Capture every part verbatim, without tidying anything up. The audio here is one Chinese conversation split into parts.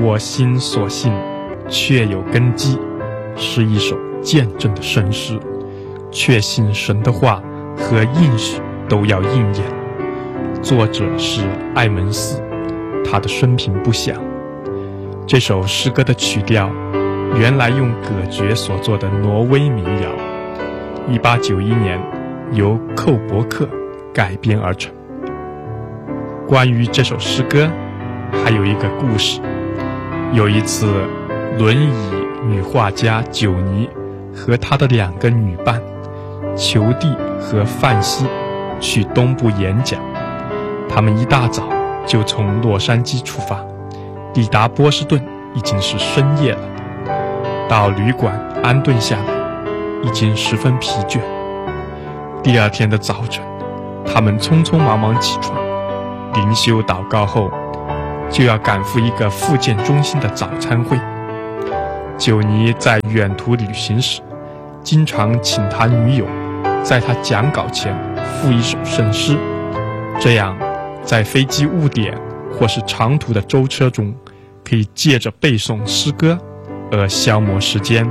我心所信，确有根基，是一首见证的圣诗，确信神的话和应许都要应验。作者是艾蒙斯，他的生平不详。这首诗歌的曲调原来用葛爵所作的挪威民谣，一八九一年由寇伯克改编而成。关于这首诗歌还有一个故事。有一次，轮椅女画家久尼和她的两个女伴裘蒂和范西去东部演讲。他们一大早就从洛杉矶出发，抵达波士顿已经是深夜了。到旅馆安顿下来，已经十分疲倦。第二天的早晨，他们匆匆忙忙起床，灵修祷告后就要赶赴一个复健中心的早餐会。久尼在远途旅行时，经常请他女友在他讲稿前附一首圣诗，这样在飞机误点或是长途的舟车中，可以借着背诵诗歌而消磨时间。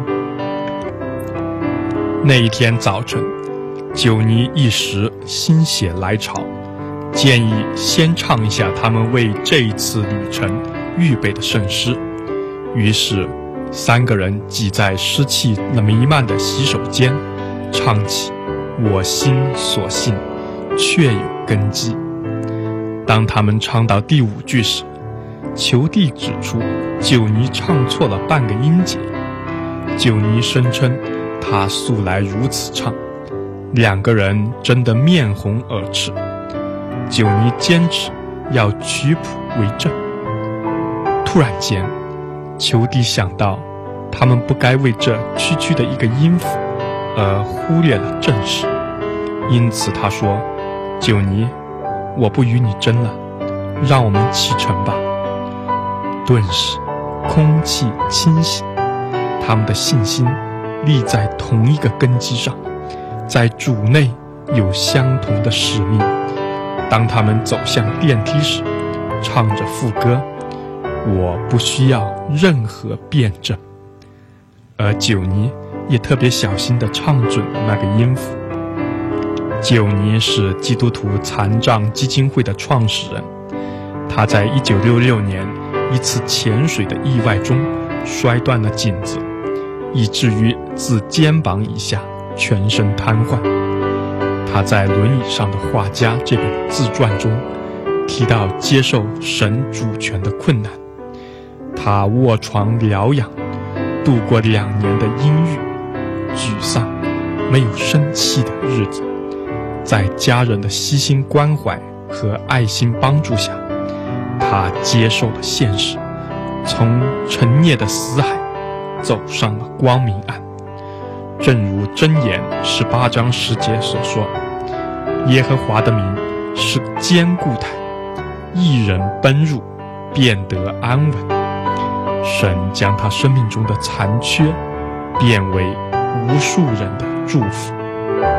那一天早晨，久尼一时心血来潮，建议先唱一下他们为这一次旅程预备的圣诗。于是三个人挤在湿气弥漫的洗手间，唱起我心所信，确有根基。当他们唱到第五句时，裘蒂指出久尼唱错了半个音节。久尼声称他素来如此唱，两个人争得面红耳赤。久尼坚持要曲谱为证。突然间，裘蒂想到他们不该为这区区的一个音符而忽略了正事，因此他说：久尼，我不与你争了，让我们启程吧。顿时空气清醒，他们的信心立在同一个根基上，在主内有相同的使命。当他们走向电梯时，唱着副歌，我不需要任何辩证。而久尼也特别小心地唱准了那个音符。久尼是基督徒残障基金会的创始人，他在一九六六年一次潜水的意外中摔断了颈子，以至于自肩膀以下全身瘫痪。他在《轮椅上的画家》这本自传中提到接受神主权的困难。他卧床疗养，度过两年的阴郁、沮丧、没有生气的日子。在家人的悉心关怀和爱心帮助下，他接受了现实，从沉溺的死海走上了光明岸。正如箴言十八章十节所说，耶和华的名是坚固台，一人奔入便得安稳。神将他生命中的残缺变为无数人的祝福。